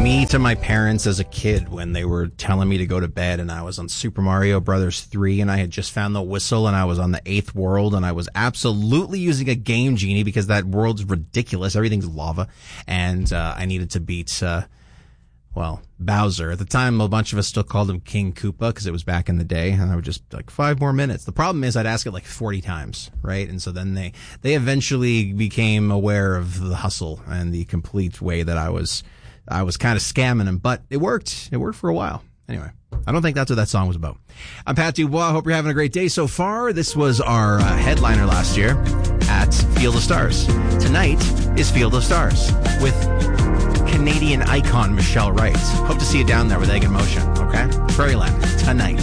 me to my parents as a kid when they were telling me to go to bed and I was on Super Mario Brothers 3 and I had just found the whistle and I was on the 8th world and I was absolutely using a Game Genie because that world's ridiculous. Everything's lava. And I needed to beat, Bowser. At the time, a bunch of us still called him King Koopa because it was back in the day. And I would just, 5 more minutes. The problem is I'd ask it 40 times, right? And so then they eventually became aware of the hustle and the complete way that I was kind of scamming him, but it worked. It worked for a while. Anyway, I don't think that's what that song was about. I'm Pat Dubois. I hope you're having a great day so far. This was our headliner last year at Field of Stars. Tonight is Field of Stars with Canadian icon Michelle Wright. Hope to see you down there with Egg in Motion, okay? Prairieland, tonight.